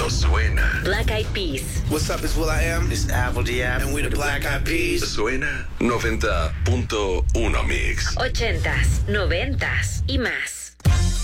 no suena. Black Eyed Peas. What's up, it's will.i.am. It's Apple Diab. And we're the Black Eyed Peas. Suena 90.1 Mix. 80s, 90s y más.